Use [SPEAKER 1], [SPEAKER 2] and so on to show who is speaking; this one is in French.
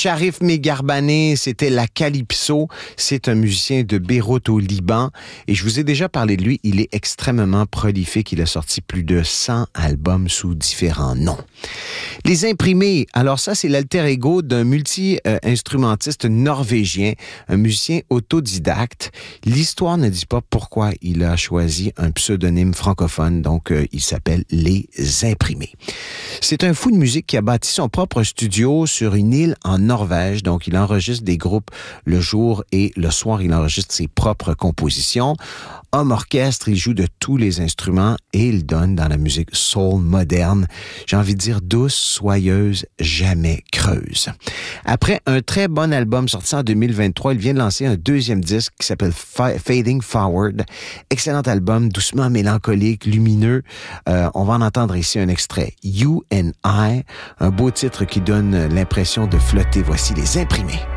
[SPEAKER 1] Sharif Megarbane, c'était la Calypso. C'est un musicien de Beyrouth au Liban. Et je vous ai déjà parlé de lui. Il est extrêmement prolifique. Il a sorti plus de 100 albums sous différents noms. Les Imprimés. Alors ça, c'est l'alter ego d'un multi-instrumentiste norvégien, un musicien autodidacte. L'histoire ne dit pas pourquoi il a choisi un pseudonyme francophone. Donc, il s'appelle Les Imprimés. C'est un fou de musique qui a bâti son propre studio sur une île en Norvège. Donc, il enregistre des groupes le jour et le soir, il enregistre ses propres compositions. Homme orchestre, il joue de tous les instruments et il donne dans la musique soul moderne, j'ai envie de dire douce, soyeuse, jamais creuse. Après un très bon album sorti en 2023, il vient de lancer un deuxième disque qui s'appelle Fading Forward. Excellent album, doucement mélancolique, lumineux. On va en entendre ici un extrait. You and I, un beau titre qui donne l'impression de flotter. Voici Les Imprimés.